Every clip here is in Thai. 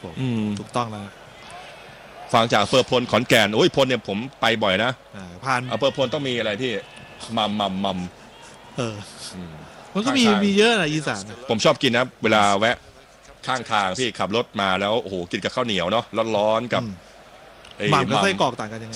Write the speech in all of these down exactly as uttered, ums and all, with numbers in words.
ผมถูกต้องแล้วฟังจากอำเภอพลขอนแก่นโอ้ยพลเนี่ยผมไปบ่อยนะผ่านอำเภอพลต้องมีอะไรที่มัมมัมมัมเออมันก็มีมีเยอะนะอีสานผมชอบกินนะเวลาแวะข้างทางพี่ขับรถมาแล้วโอ้โหกินกับข้าวเหนียวเนาะร้อนๆกับหม่ำกับไส้กรอกต่างกันยังไง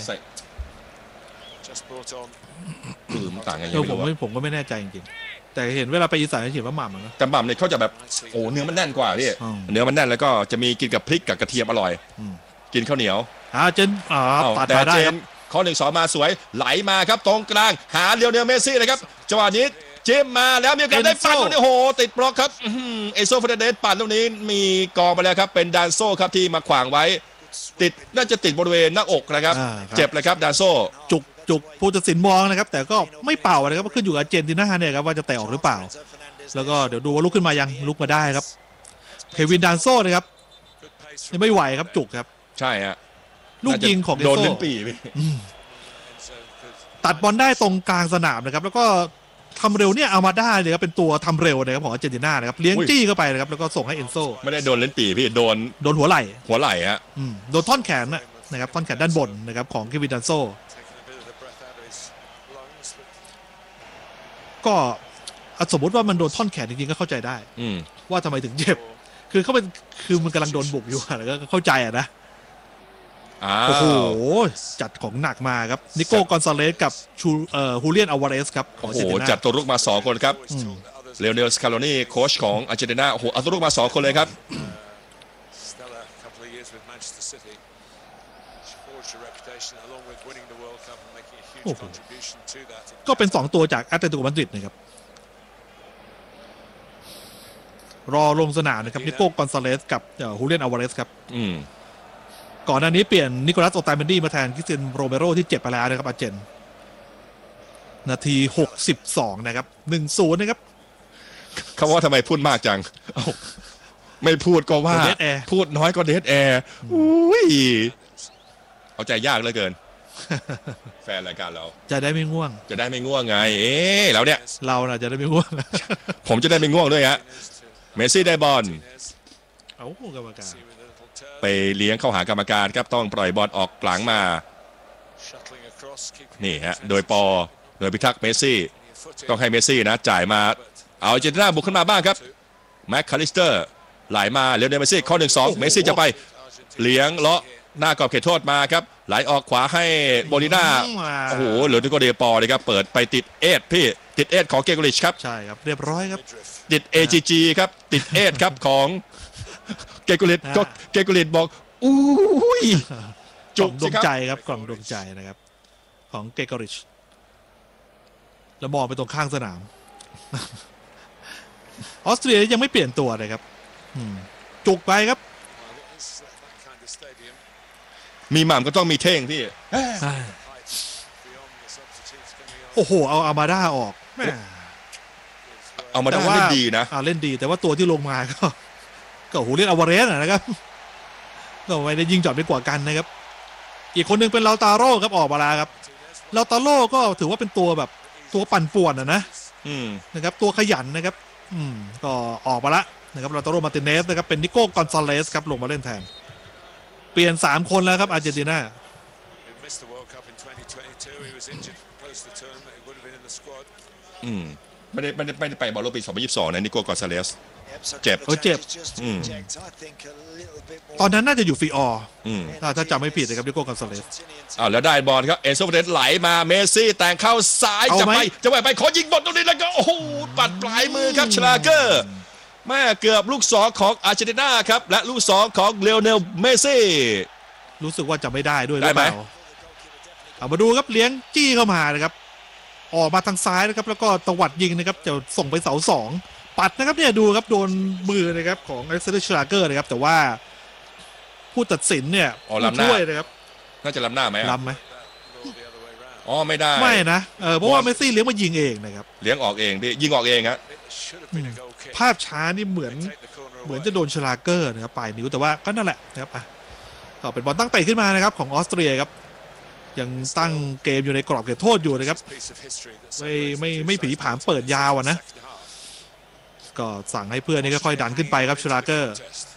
คือมันต่างกันยังไงผมไม่ผมก็ไม่แน่ใจจริงๆแต่เห็นเวลาไปอีสานเห็นว่าหม่ำนะแต่หม่ำเนี่ยเขาจะแบบโอ้เนื้อมันแน่นกว่าพี่เนื้อมันแน่นแล้วก็จะมีกินกับพริกกับกระเทียมอร่อยกินข้าวเหนียวอ่าเจนอ๋อตัดมาได้ครับข้อหนึ่งสองมาสวยไหลมาครับตรงกลางหาเลียวเนลเมซี่เลยครับจังหวะนี้เจมมาแล้วมีการได้ปัดตรงนี้โอ้โหติดบล็อกครับเอโซเฟเดเดสปัดตรงนี้มีกองไปแล้วครับเป็นดานโซครับที่มาขวางไว้ติดน่าจะติดบริเวณหน้าอกนะครับเจ็บเลยครับดานโซจุกจุกผู้ตัดสินมองนะครับแต่ก็ไม่เป่านะครับขึ้นอยู่กับอาร์เจนตินาเนี่ยครับว่าจะเตะออกหรือเปล่าแล้วก็เดี๋ยวดูว่าลุกขึ้นมายังลุกมาได้ครับเควินดานโซนะครับไม่ไหวครับจุกครับใช่ฮะลูกยิงของโดนเล่นปีตัดบอลได้ตรงกลางสนามนะครับแล้วก็ทำเร็วเนี่ยเอามาได้เลยครับเป็นตัวทำเร็วนะครับของอาร์เจนตินานะครับเลี้ยงจี้เข้าไปนะครับแล้วก็ส่งให้เอนโซไม่ได้โดนเล่นปีพี่โดนโดนหัวไหล่หัวไหล่ฮะโดนท่อนแขนนะครับท่อนแขนด้านบนนะครับของเควินดานโซก็สมมติว่ามันโดนท่อนแขนจริงๆก็เข้าใจได้ว่าทำไมถึงเจ็บคือเขาเป็นคือมันกำลังโดนบุกอยู่แล้วก็เข้าใจอ่ะนะโอ้โหจัดของหนักมาครับนิโก้กอนซาเลสกับชูเอ่อฮูเลียนอลวาเรสครับโอ้โหจัดตัวรุกมาสองคนครับเลโอเนลสคาโลนีโค้ชของอาร์เจนตินาโอ้โหเอาตัวรุกมาสองคนเลยครับก็เป็นสองตัวจากแอตเลติโกมาดริดนะครับรอลงสนามนะครับนิโก้กอนซาเลสกับฮูเลียนอลวาเรสครับก่อนหน้านี้เปลี่ยนนิโคลัสโอตาเมนดี้มาแทนคริสเตียนโรเมโรที่เจ็บไปแล้วนะครับอาร์เจนนาทีหกสิบสองนะครับ หนึ่งศูนย์ นะครับคำว่าทำไมพูดมากจังไม่พูดก็ว่าพูดน้อยก็เดทแอร์อุ้ยเอาใจยากเหลือเกินแฟนรายการเราจะได้ไม่ง่วงจะได้ไม่ง่วงไงเอ๊ะแล้วเนี่ยเราน่ะจะได้ไม่ง่วงผมจะได้ไม่ง่วงด้วยฮะเมสซี่ได้บอลเอากรรมการไปเลี้ยงเข้าหากรรมการครับต้องปล่อยบอลออกหลังมานี่ฮะโดยปอโดยพิทักษ์เมสซี่ต้องให้เมสซี่นะจ่ายมาเอาอาร์เจนตินาบุกขึ้นมาบ้างครับแม็กคาลิสเตอร์ไหลมาเลี้ยงเดนเมสซี่ข้อหนึ่งสองเมสซี่จะไปเลี้ยงเลาะหน้ากรอบเขตโทษมาครับไหลออกขวาให้โบลิน่าโอ้โหเหลือที่ก็เดปอเลยครับเปิดไปติดเอสพี่ติดเอสของเกโกลิชครับใช่ครับเรียบร้อยครับติด เอ จี จี ครับติดเอสครับของเกโกลิชก็เกโกลิชบอกอุ้ยจุกดวงใจครับกล่องดวงใจนะครับของเกโกลิชแล้วมองไปตรงข้างสนามออสเตรียยังไม่เปลี่ยนตัวเลยครับจุกไปครับมีหม่ำก็ต้องมีเท่งพี่โอ้โหเอาอามาด้าออกเอามาด้าเล่นดีนะเล่นดีแต่ว่าตัวที่ลงมาก็ก็หูเล่นอวาเรสนะครับก็ไม่ได้ยิงจอดไปกว่ากันนะครับอีกคนนึงเป็นลาตาโร่ครับออกมาแล้วครับลาตาโร่ก็ถือว่าเป็นตัวแบบตัวปั่นป่วนนะนะนะครับตัวขยันนะครับอืมก็ออกมาละนะครับลาตาโร่มาร์ติเนสนะครับเป็นนิโก้กอนซาเลสครับลงมาเล่นแทนเปลี่ยนสามคนแล้วครับอาร์เจนตินาอืมไม่ได้ไม่ได้ไม่ได้ไปบอลโลกปีสองพันยี่สิบสองนะนิโก้กอนซาเลสเจ็บเออเจ็บตอนนั้นน่าจะอยู่ฟีออถ้าถ้าจำไม่ผิดนะครับนิโก้กอนซาเลสอ้าวแล้วได้บอลครับเอโซเฟเดสไหลมาเมสซี่แต่งเข้าซ้ายจะไปจะไปไปขอยิงบอลตรงนี้แล้วก็โอ้โหปัดปลายมือครับชลาเกอร์แม่เกือบลูกสองของอาร์เจนตินาครับและลูกสองของเลโอเนลเมสซี่รู้สึกว่าจะไม่ได้ด้วยหรือเปล่าเอามาดูครับเลี้ยงจี้เข้ามานะครับออกมาทางซ้ายนะครับแล้วก็ตวัดยิงนะครับจะส่งไปเสาสองปัดนะครับเนี่ยดูครับโดนมือนะครับของอเล็กซานเดอร์ชลาเกอร์นะครับแต่ว่าผู้ตัดสินเนี่ยช่วยนะครับน่าจะล้ำหน้าไหมล้ำไหมอ๋อไม่ได้ไม่นะเออเพราะว่าเมสซี่เลี้ยงมายิงเองนะครับเลี้ยงออกเองพี่ยิงออกเองครับภาพช้านี่เหมือนเหมือนจะโดนชลาเกอร์นะครับปลายนิ้วแต่ว่าก็นั่นแหละนะครับอ่ะก็เป็นบอลตั้งเตะขึ้นมานะครับของออสเตรียครับยังตั้งเกมอยู่ในกรอบเขตโทษอยู่นะครับไม่ไม่ไม่ผีผามเปิดยาวอ่ะนะก็สั่งให้เพื่อนนี่ค่อยๆดันขึ้นไปครับชลาเกอร์